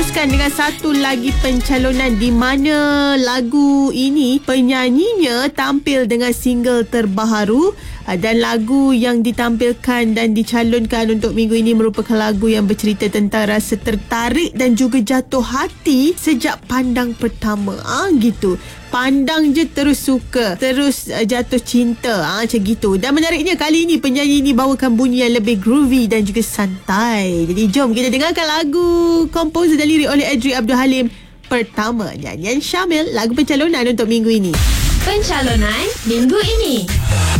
teruskan dengan satu lagi pencalonan di mana lagu ini penyanyinya tampil dengan single terbaru dan lagu yang ditampilkan dan dicalonkan untuk minggu ini merupakan lagu yang bercerita tentang rasa tertarik dan juga jatuh hati sejak pandang pertama. Gitu. Pandang je terus suka, terus jatuh cinta, macam gitu. Dan menariknya kali ini penyanyi ini bawakan bunyi yang lebih groovy dan juga santai. Jadi jom kita dengarkan lagu komposer dan lirik oleh Adri Abdul Halim Pertama, nyanyian Syamil, lagu pencalonan untuk minggu ini. Pencalonan minggu ini.